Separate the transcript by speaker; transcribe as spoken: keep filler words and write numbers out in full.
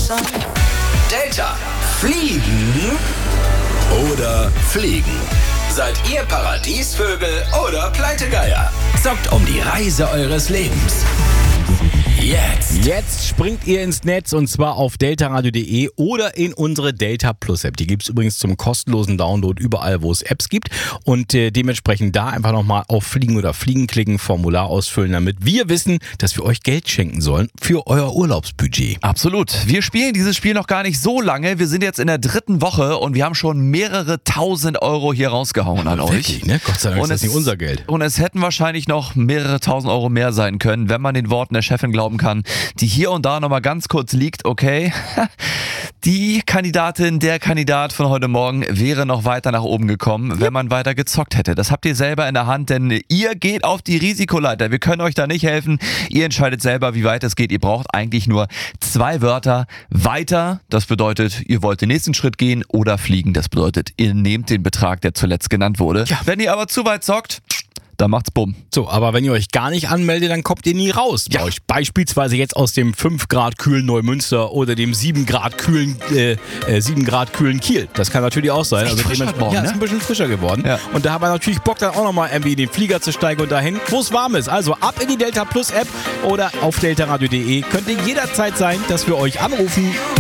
Speaker 1: Delta. Fliegen oder fliegen? Seid ihr Paradiesvögel oder Pleitegeier? Zockt um die Reise eures Lebens. Jetzt.
Speaker 2: Jetzt springt ihr ins Netz und zwar auf delta radio punkt de oder in unsere Delta Plus App. Die gibt es übrigens zum kostenlosen Download überall, wo es Apps gibt. Und äh, dementsprechend da einfach nochmal auf Fliegen oder Fliegen klicken, Formular ausfüllen, damit wir wissen, dass wir euch Geld schenken sollen für euer Urlaubsbudget.
Speaker 3: Absolut. Wir spielen dieses Spiel noch gar nicht so lange. Wir sind jetzt in der dritten Woche und wir haben schon mehrere tausend Euro hier rausgehauen an
Speaker 2: Wirklich,
Speaker 3: euch.
Speaker 2: ne? Gott sei Dank
Speaker 3: Und
Speaker 2: ist das
Speaker 3: es-
Speaker 2: nicht unser Geld.
Speaker 3: Und es hätten wahrscheinlich noch mehrere tausend Euro mehr sein können, wenn man den Worten der Chefin glauben kann, die hier und da nochmal ganz kurz liegt. Okay, die Kandidatin, der Kandidat von heute Morgen wäre noch weiter nach oben gekommen, wenn man weiter gezockt hätte. Das habt ihr selber in der Hand, denn ihr geht auf die Risikoleiter. Wir können euch da nicht helfen. Ihr entscheidet selber, wie weit es geht. Ihr braucht eigentlich nur zwei Wörter. Weiter, das bedeutet, ihr wollt den nächsten Schritt gehen, oder fliegen, das bedeutet, ihr nehmt den Betrag, der zuletzt genannt wurde.
Speaker 2: Ja.
Speaker 3: Wenn ihr aber zu weit zockt, dann macht's bumm.
Speaker 2: So, aber wenn ihr euch gar nicht anmeldet, dann kommt ihr nie raus.
Speaker 3: Ja.
Speaker 2: Bei euch beispielsweise jetzt aus dem fünf Grad kühlen Neumünster oder dem sieben Grad kühlen äh, äh, sieben Grad kühlen Kiel. Das kann natürlich auch sein.
Speaker 3: Ist echt frisch
Speaker 2: dementsprechend-
Speaker 3: heute Morgen,
Speaker 2: ja,
Speaker 3: ne?
Speaker 2: ist ein bisschen frischer geworden.
Speaker 3: Ja.
Speaker 2: Und da haben wir natürlich Bock, dann auch nochmal irgendwie in den Flieger zu steigen und dahin, wo es warm ist. Also ab in die Delta Plus App oder auf delta radio punkt de. Könnt ihr jederzeit sein, dass wir euch anrufen.